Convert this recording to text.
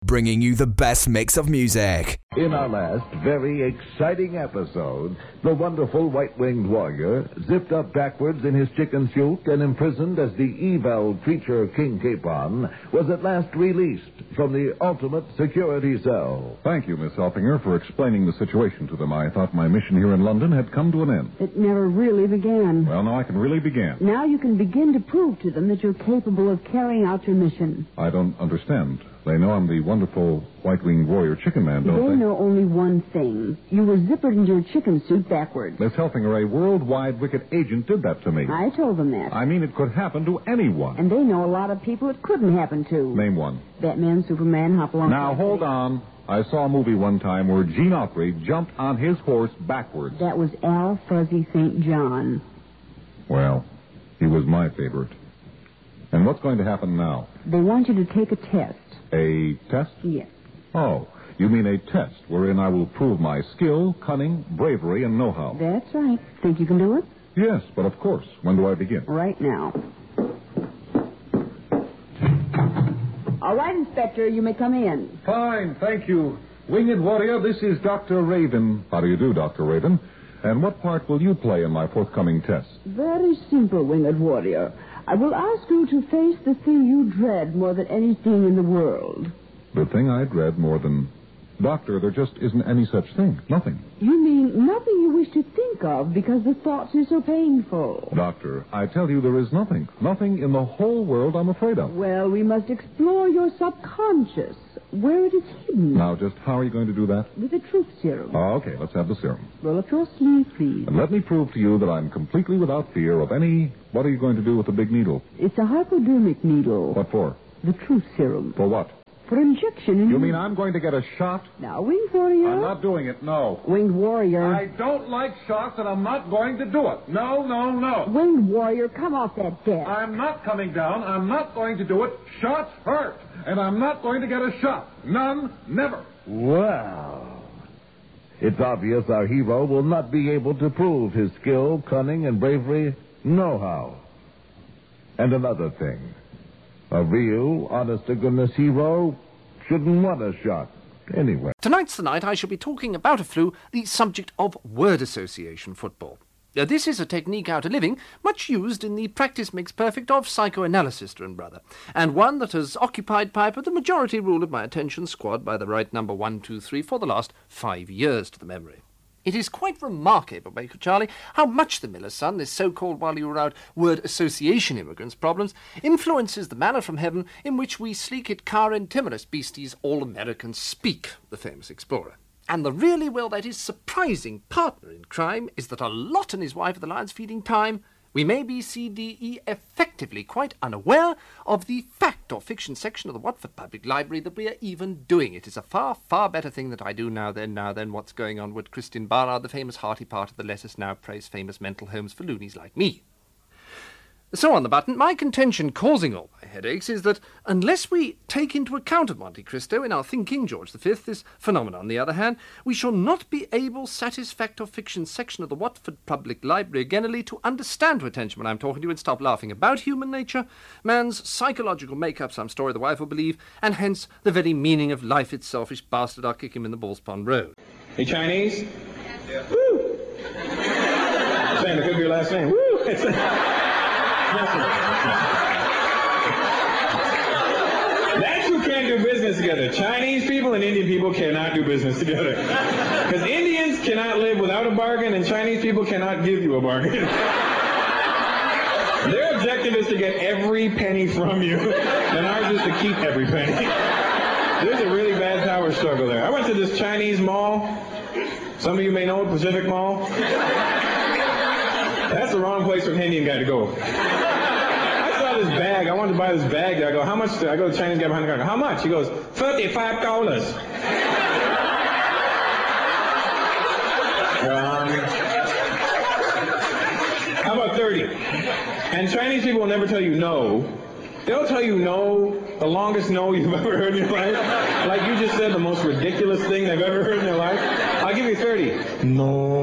bringing you the best mix of music. In our last very exciting episode, the wonderful white-winged warrior, zipped up backwards in his chicken suit and imprisoned as the evil creature King Capon, was at last released from the ultimate security cell. Thank you, Miss Elfinger, for explaining the situation to them. I thought my mission here in London had come to an end. It never really began. Well, now I can really begin. Now you can begin to prove to them that you're capable of carrying out your mission. I don't understand. They know I'm the wonderful white-winged warrior chicken man, don't they? They know only one thing. You were zippered into your chicken suit backwards. Miss Elfinger, a worldwide wicked agent did that to me. I told them that. I mean, it could happen to anyone. And they know a lot of people it couldn't happen to. Name one. Batman, Superman, Hopalong. Now, hold on. I saw a movie one time where Gene Autry jumped on his horse backwards. That was Al Fuzzy St. John. Well, he was my favorite. And what's going to happen now? They want you to take a test. A test? Yes. Oh, you mean a test wherein I will prove my skill, cunning, bravery, and know-how. That's right. Think you can do it? Yes, but of course. When do I begin? Right now. All right, Inspector, you may come in. Fine, thank you. Winged Warrior, this is Dr. Raven. How do you do, Dr. Raven? And what part will you play in my forthcoming test? Very simple, Winged Warrior. I will ask you to face the thing you dread more than anything in the world. The thing I dread more than... Doctor, there just isn't any such thing. Nothing. You mean nothing you wish to think of because the thoughts are so painful? Doctor, I tell you there is nothing. Nothing in the whole world I'm afraid of. Well, we must explore your subconscious, where it is hidden. Now, just how are you going to do that? With a truth serum. Oh, okay, let's have the serum. Roll up your sleeve, please. And let me prove to you that I'm completely without fear of any... What are you going to do with the big needle? It's a hypodermic needle. What for? The truth serum. For what? For injection in... You mean I'm going to get a shot? Now, Winged Warrior... I'm not doing it, no. Winged Warrior... I don't like shots, and I'm not going to do it. No, no, no. Winged Warrior, come off that desk. I'm not coming down. I'm not going to do it. Shots hurt, and I'm not going to get a shot. None, never. Wow. It's obvious our hero will not be able to prove his skill, cunning, and bravery know-how. And another thing. A real, honest-to-goodness hero shouldn't want a shot anyway. Tonight's the night I shall be talking about a flu, the subject of word association football. This is a technique out of living, much used in the practice makes perfect of psychoanalysis, dear and brother, and one that has occupied Piper the majority rule of my attention squad by the right number 1, 2, 3 for the last 5 years to the memory. It is quite remarkable, Baker Charlie, how much the miller's son, this so-called while you were out word association immigrants' problems, influences the manner from heaven in which we sleek it car and timorous beasties all Americans speak, the famous explorer. And the really, well, that is surprising partner in crime is that a lot and his wife at the Lions feeding time, we may be CDE effectively quite unaware of the fact or fiction section of the Watford Public Library that we are even doing. It is a far, far better thing that I do now than what's going on with Christian Barnard, the famous hearty part of the Let Us Now Praise Famous Mental Homes for Loonies like me. So on the button, my contention causing all my headaches is that unless we take into account of Monte Cristo in our thinking, George V, this phenomenon, on the other hand, we shall not be able, satisfactor fiction section of the Watford Public Library againly to understand to attention when I'm talking to you and stop laughing about human nature, man's psychological make-up, some story the wife will believe, and hence the very meaning of life itself, selfish bastard, I'll kick him in the Balls Pond Road. Hey, Chinese? Yeah. Woo! Saying it could be your last name. Woo! That's who can't do business together. Chinese people and Indian people cannot do business together. Because Indians cannot live without a bargain, and Chinese people cannot give you a bargain. Their objective is to get every penny from you, and ours is to keep every penny. There's a really bad power struggle there. I went to this Chinese mall. Some of you may know it, Pacific Mall. That's the wrong place for an Indian guy to go. I saw this bag. I wanted to buy this bag. I go, how much? I go to the Chinese guy behind the counter. How much? He goes, $35. How about 30? And Chinese people will never tell you no. They'll tell you no, the longest no you've ever heard in your life. Like you just said, the most ridiculous thing they've ever heard in their life. I'll give you 30. No.